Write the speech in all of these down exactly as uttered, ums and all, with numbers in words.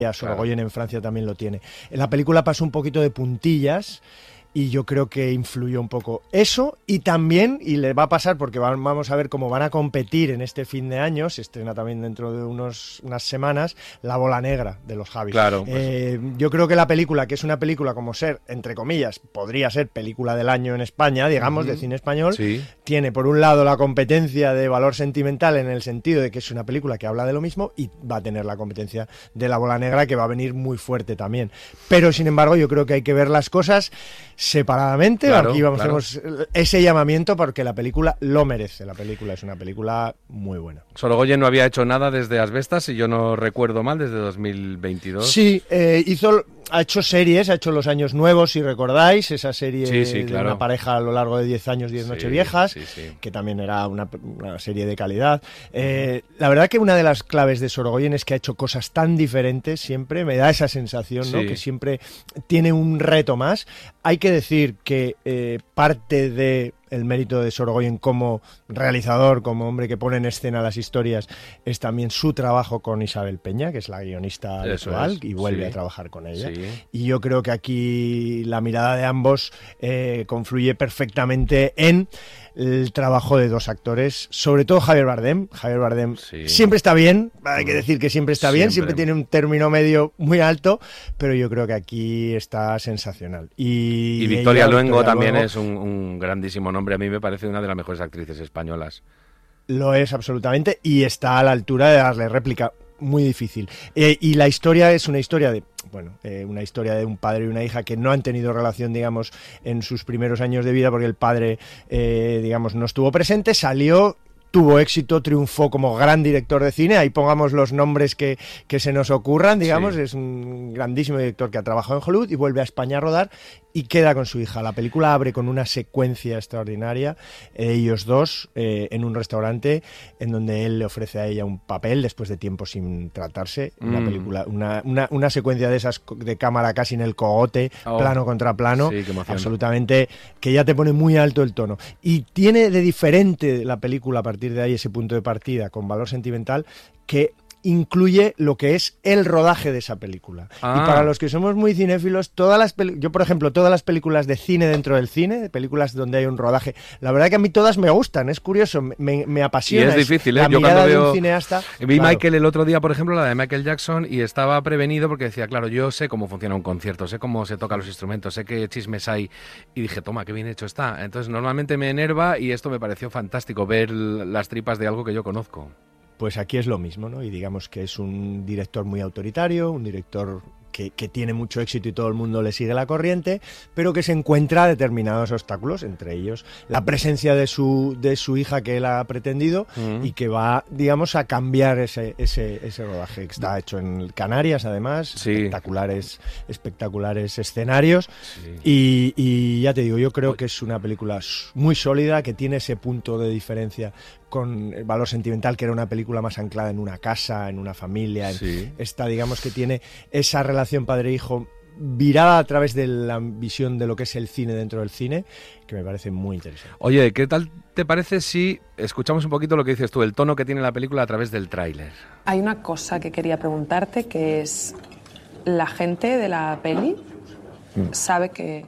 Sorogoyen en Francia también lo tiene. En la película pasó un poquito de puntillas y yo creo que influyó un poco eso, y también, y le va a pasar porque van, vamos a ver cómo van a competir en este fin de año, se estrena también dentro de unos, unas semanas, La Bola Negra de los Javis. Claro, pues. eh, yo creo que la película, que es una película como ser, entre comillas, podría ser película del año en España, digamos, uh-huh. de cine español, sí. tiene por un lado la competencia de valor sentimental en el sentido de que es una película que habla de lo mismo, y va a tener la competencia de La Bola Negra, que va a venir muy fuerte también. Pero sin embargo yo creo que hay que ver las cosas separadamente. Claro, aquí vamos claro. hacemos ese llamamiento porque la película lo merece. La película es una película muy buena. Sorogoyen no había hecho nada desde Asbestas, si yo no recuerdo mal, desde dos mil veintidós. Sí, eh, hizo, ha hecho series, ha hecho Los Años Nuevos, si recordáis, esa serie sí, sí, de claro. una pareja a lo largo de diez años, diez sí, Nocheviejas, sí, sí. que también era una, una serie de calidad. Eh, la verdad que una de las claves de Sorogoyen es que ha hecho cosas tan diferentes siempre, me da esa sensación, ¿no? Sí. Que siempre tiene un reto más. Hay que decir que eh, parte de el mérito de Sorogoyen como realizador, como hombre que pone en escena las historias, es también su trabajo con Isabel Peña, que es la guionista actual, y vuelve sí. a trabajar con ella. Sí. Y yo creo que aquí la mirada de ambos eh, confluye perfectamente en el trabajo de dos actores, sobre todo Javier Bardem. Javier Bardem sí. siempre está bien, hay que decir que siempre está bien, siempre. siempre tiene un término medio muy alto, pero yo creo que aquí está sensacional. Y, y Victoria ella, Luengo Victoria también Luengo, es un, un grandísimo nombre. A mí me parece una de las mejores actrices españolas. Lo es absolutamente, y está a la altura de darle réplica. Muy difícil. Eh, y la historia es una historia de, bueno, eh, una historia de un padre y una hija que no han tenido relación, digamos, en sus primeros años de vida, porque el padre, eh, digamos, no estuvo presente, salió, tuvo éxito, triunfó como gran director de cine, ahí pongamos los nombres que, que se nos ocurran, digamos, sí. Es un grandísimo director que ha trabajado en Hollywood y vuelve a España a rodar y queda con su hija. La película abre con una secuencia extraordinaria, eh, ellos dos eh, en un restaurante en donde él le ofrece a ella un papel después de tiempo sin tratarse, mm. una película, una, una, una secuencia de esas de cámara casi en el cogote, oh. plano contra plano, sí, absolutamente, que ya te pone muy alto el tono. Y tiene de diferente la película a partir de ahí, ese punto de partida con valor sentimental, que incluye lo que es el rodaje de esa película. Ah. Y para los que somos muy cinéfilos, todas las peli- yo por ejemplo, todas las películas de cine dentro del cine, películas donde hay un rodaje, la verdad que a mí todas me gustan, es curioso, me, me apasiona. Y es difícil, ¿eh? La Yo mirada cuando de veo... un cineasta. Vi claro. Michael el otro día, por ejemplo, la de Michael Jackson, y estaba prevenido porque decía, claro, yo sé cómo funciona un concierto, sé cómo se tocan los instrumentos, sé qué chismes hay, y dije, toma, qué bien hecho está. Entonces normalmente me enerva y esto me pareció fantástico, ver las tripas de algo que yo conozco. Pues aquí es lo mismo, ¿no? Y digamos que es un director muy autoritario, un director que, que tiene mucho éxito y todo el mundo le sigue la corriente, pero que se encuentra determinados obstáculos, entre ellos la presencia de su, de su hija que él ha pretendido mm. y que va, digamos, a cambiar ese, ese, ese rodaje que está hecho en Canarias, además, sí. espectaculares, espectaculares escenarios sí. y, y ya te digo, yo creo que es una película muy sólida, que tiene ese punto de diferencia con el valor sentimental, que era una película más anclada en una casa, en una familia, sí. en, esta, digamos, que tiene esa relación padre-hijo virada a través de la visión de lo que es el cine dentro del cine, que me parece muy interesante. Oye, ¿qué tal te parece si escuchamos un poquito lo que dices tú, el tono que tiene la película a través del tráiler? Hay una cosa que quería preguntarte, que es, ¿la gente de la peli mm. sabe que...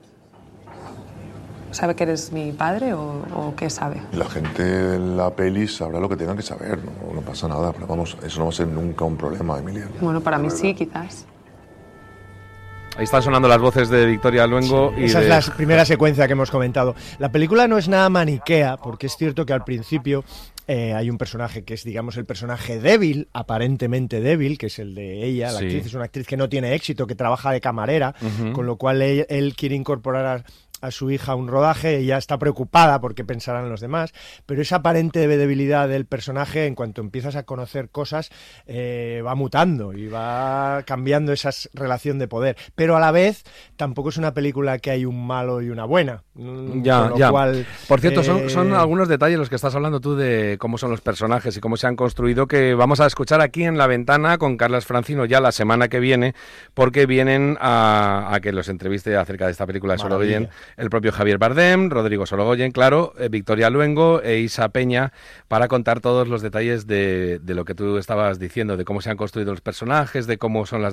¿Sabe que eres mi padre o, o qué sabe? La gente de la peli sabrá lo que tengan que saber, no, no pasa nada, pero vamos, eso no va a ser nunca un problema, Emilia. Bueno, para mí sí, quizás. Ahí están sonando las voces de Victoria Luengo. Sí, y esa de... es la primera secuencia que hemos comentado. La película no es nada maniquea, porque es cierto que al principio eh, hay un personaje que es, digamos, el personaje débil, aparentemente débil, que es el de ella. La sí. actriz es una actriz que no tiene éxito, que trabaja de camarera, uh-huh. con lo cual él, él quiere incorporar a... a su hija un rodaje, ella está preocupada porque pensarán los demás, pero esa aparente debilidad del personaje, en cuanto empiezas a conocer cosas, eh, va mutando y va cambiando esa relación de poder, pero a la vez tampoco es una película que hay un malo y una buena. Ya, con lo ya. Cual, por cierto, eh... son, son algunos detalles los que estás hablando tú de cómo son los personajes y cómo se han construido, que vamos a escuchar aquí en La Ventana con Carlas Francino ya la semana que viene, porque vienen a, a que los entreviste acerca de esta película de Sorogoyen el propio Javier Bardem, Rodrigo Sorogoyen, claro, eh, Victoria Luengo e Isa Peña, para contar todos los detalles de, de lo que tú estabas diciendo, de cómo se han construido los personajes, de cómo son las